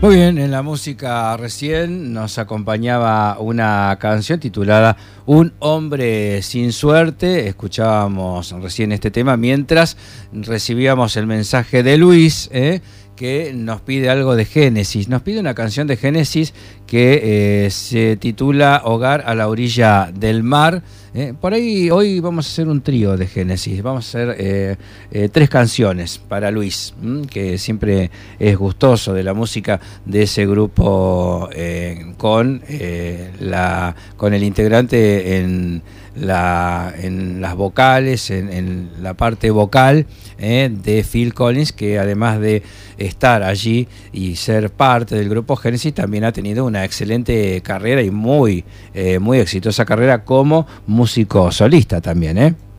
Muy bien, en la música recién nos acompañaba una canción titulada Un hombre sin suerte. Escuchábamos recién este tema mientras recibíamos el mensaje de Luis, que nos pide algo de Génesis. Nos pide una canción de Génesis que se titula Hogar a la orilla del mar. Por ahí hoy vamos a hacer un trío de Génesis. Vamos a hacer 3 canciones para Luis, que siempre es gustoso de la música de ese grupo, con el integrante en las vocales, en la parte vocal, de Phil Collins, que además de estar allí y ser parte del grupo Génesis, también ha tenido una excelente carrera y muy exitosa carrera como músico solista también,